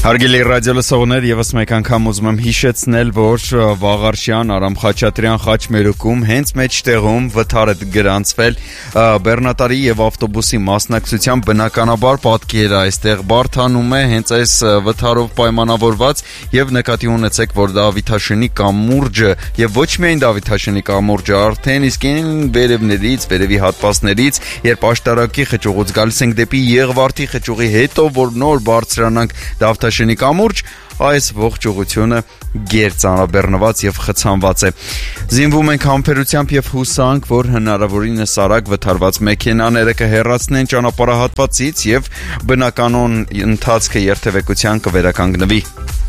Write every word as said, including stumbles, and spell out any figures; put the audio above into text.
Հարգելի ռադիոլսողներ, եւս մեկ անգամ ուզում եմ հիշեցնել, որ Վաղարշյան, Արամ Խաչատրյան խաչմերուկում հենց մեջտեղում վթար է գրանցվել բեռնատարի եւ ավտոբուսի մասնակցությամբ, բնականաբար պատկերը այստեղ բարդանում է հենց այս վթարով պայմանավորված եւ նկատի ունեցեք, որ Դավիթաշենի կամուրջը եւ ոչ միայն Դավիթաշենի կամուրջը, արդեն իսկ վերևներից, վերևի հատվածներից, երբ աշտարակի խճուղուց գալիս ենք դեպի Եղվարդի խճուղի հետո, որ նոր բարձրանանք Դավթաշենի կամուրջ, այս ողջ ուղղությունը գերծանրաբեռնված եւ խցանված է։ Զինվում ենք համբերությամբ եւ հուսանք, որ հնարավորինս արագ վթարված մեքենաները կհեռացնեն ճանապարհահատվածից եւ բնականոն ընթացքը երթևեկության կվերականգնվի։